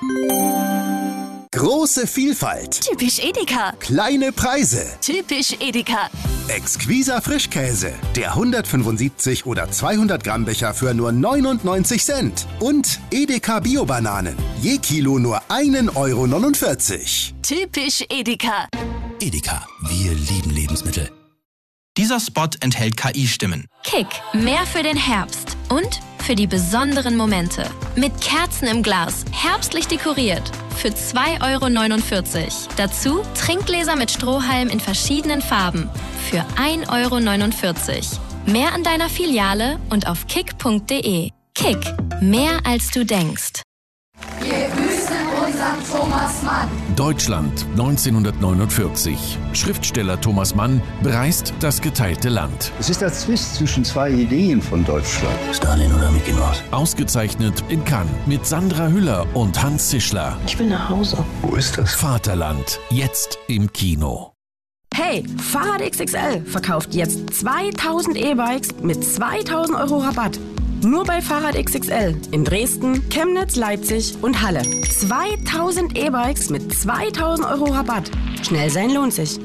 Große Vielfalt. Typisch Edeka. Kleine Preise. Typisch Edeka. Exquiser Frischkäse. Der 175 oder 200 Gramm Becher für nur 99 Cent. Und Edeka Bio-Bananen. Je Kilo nur 1,49 €. Typisch Edeka. Edeka, wir lieben Lebensmittel. Dieser Spot enthält KI-Stimmen. Kick, mehr für den Herbst und für die besonderen Momente. Mit Kerzen im Glas, herbstlich dekoriert. Für 2,49 €. Dazu Trinkgläser mit Strohhalm in verschiedenen Farben. Für 1,49 €. Mehr an deiner Filiale und auf kick.de. Kick, mehr als du denkst. Wir grüßen unseren Thomas Mann. Deutschland 1949. Schriftsteller Thomas Mann bereist das geteilte Land. Es ist der Zwist zwischen zwei Ideen von Deutschland. Stalin oder Mickey Mouse? Ausgezeichnet in Cannes mit Sandra Hüller und Hans Zischler. Ich will nach Hause. Wo ist das? Vaterland, jetzt im Kino. Hey, Fahrrad XXL verkauft jetzt 2000 E-Bikes mit 2000 € Rabatt. Nur bei Fahrrad XXL in Dresden, Chemnitz, Leipzig und Halle. 2000 E-Bikes mit 2000 € Rabatt. Schnell sein lohnt sich.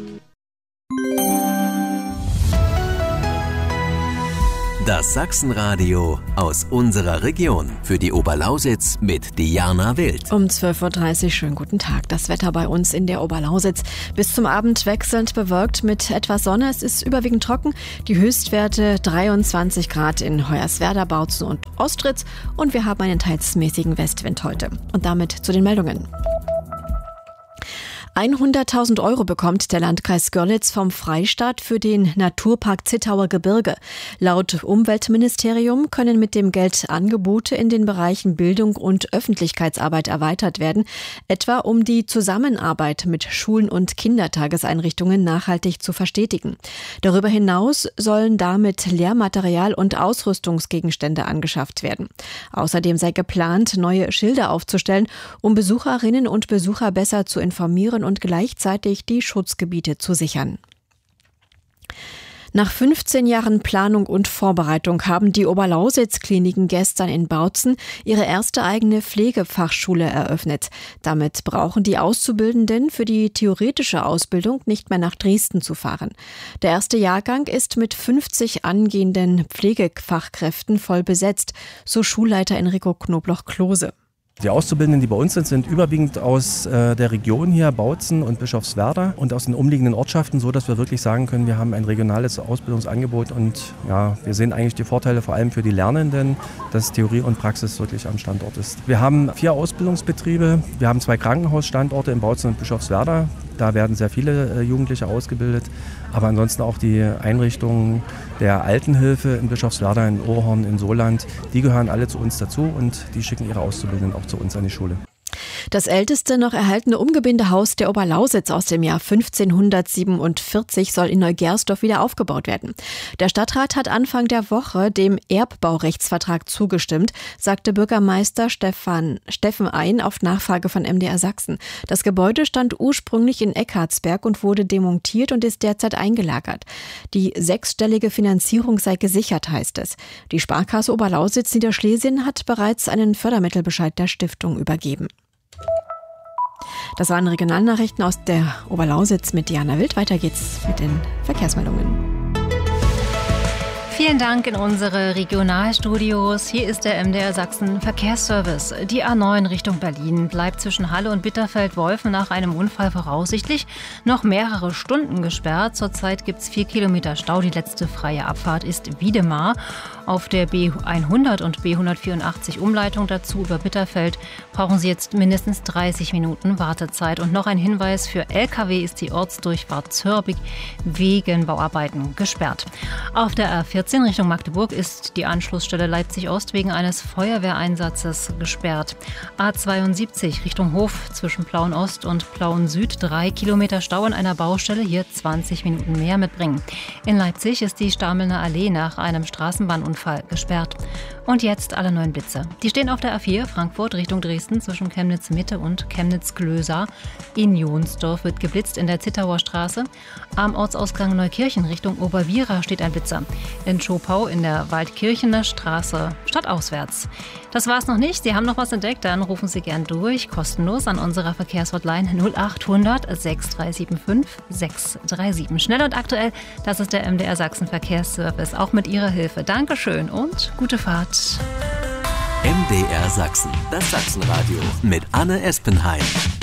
Das Sachsenradio aus unserer Region. Für die Oberlausitz mit Diana Wild. Um 12:30 Uhr, schönen guten Tag. Das Wetter bei uns in der Oberlausitz. Bis zum Abend wechselnd bewölkt mit etwas Sonne. Es ist überwiegend trocken. Die Höchstwerte 23 Grad in Hoyerswerda, Bautzen und Ostritz. Und wir haben einen teils mäßigen Westwind heute. Und damit zu den Meldungen. 100.000 € bekommt der Landkreis Görlitz vom Freistaat für den Naturpark Zittauer Gebirge. Laut Umweltministerium können mit dem Geld Angebote in den Bereichen Bildung und Öffentlichkeitsarbeit erweitert werden, etwa um die Zusammenarbeit mit Schulen und Kindertageseinrichtungen nachhaltig zu verstetigen. Darüber hinaus sollen damit Lehrmaterial und Ausrüstungsgegenstände angeschafft werden. Außerdem sei geplant, neue Schilder aufzustellen, um Besucherinnen und Besucher besser zu informieren und gleichzeitig die Schutzgebiete zu sichern. Nach 15 Jahren Planung und Vorbereitung haben die Oberlausitz-Kliniken gestern in Bautzen ihre erste eigene Pflegefachschule eröffnet. Damit brauchen die Auszubildenden für die theoretische Ausbildung nicht mehr nach Dresden zu fahren. Der erste Jahrgang ist mit 50 angehenden Pflegefachkräften voll besetzt, so Schulleiter Enrico Knobloch-Klose. Die Auszubildenden, die bei uns sind überwiegend aus der Region hier, Bautzen und Bischofswerda und aus den umliegenden Ortschaften, so dass wir wirklich sagen können, wir haben ein regionales Ausbildungsangebot und ja, wir sehen eigentlich die Vorteile vor allem für die Lernenden, dass Theorie und Praxis wirklich am Standort ist. Wir haben 4 Ausbildungsbetriebe, wir haben 2 Krankenhausstandorte in Bautzen und Bischofswerda. Da werden sehr viele Jugendliche ausgebildet, aber ansonsten auch die Einrichtungen der Altenhilfe in Bischofswerda, in Ohrhorn, in Soland, die gehören alle zu uns dazu und die schicken ihre Auszubildenden auch zu uns an die Schule. Das älteste noch erhaltene Umgebindehaus der Oberlausitz aus dem Jahr 1547 soll in Neugersdorf wieder aufgebaut werden. Der Stadtrat hat Anfang der Woche dem Erbbaurechtsvertrag zugestimmt, sagte Bürgermeister Steffen Ein auf Nachfrage von MDR Sachsen. Das Gebäude stand ursprünglich in Eckartsberg und wurde demontiert und ist derzeit eingelagert. Die 6-stellige Finanzierung sei gesichert, heißt es. Die Sparkasse Oberlausitz Niederschlesien hat bereits einen Fördermittelbescheid der Stiftung übergeben. Das waren Regionalnachrichten aus der Oberlausitz mit Diana Wild. Weiter geht's mit den Verkehrsmeldungen. Vielen Dank in unsere Regionalstudios. Hier ist der MDR Sachsen Verkehrsservice. Die A9 Richtung Berlin bleibt zwischen Halle und Bitterfeld-Wolfen nach einem Unfall voraussichtlich noch mehrere Stunden gesperrt. Zurzeit gibt es 4 Kilometer Stau. Die letzte freie Abfahrt ist Wiedemar. Auf der B100 und B184 Umleitung dazu über Bitterfeld brauchen Sie jetzt mindestens 30 Minuten Wartezeit. Und noch ein Hinweis: für Lkw ist die Ortsdurchfahrt Zörbig wegen Bauarbeiten gesperrt. Auf der A14 Richtung Magdeburg ist die Anschlussstelle Leipzig-Ost wegen eines Feuerwehreinsatzes gesperrt. A72 Richtung Hof zwischen Plauen-Ost und Plauen-Süd 3 Kilometer Stau an einer Baustelle, hier 20 Minuten mehr mitbringen. In Leipzig ist die Stamelner Allee nach einem Straßenbahnunfall gesperrt. Und jetzt alle neuen Blitze. Die stehen auf der A4 Frankfurt Richtung Dresden zwischen Chemnitz Mitte und Chemnitz-Glösa. In Jonsdorf wird geblitzt in der Zittauer Straße. Am Ortsausgang Neukirchen Richtung Oberwiera steht ein Blitzer. In Schopau in der Waldkirchener Straße stadtauswärts. Das war's noch nicht. Sie haben noch was entdeckt, dann rufen Sie gern durch, kostenlos an unserer Verkehrshotline 0800 6375 637. Schnell und aktuell, das ist der MDR Sachsen Verkehrsservice. Auch mit Ihrer Hilfe. Dankeschön und gute Fahrt. MDR Sachsen, das Sachsenradio mit Anne Espenheim.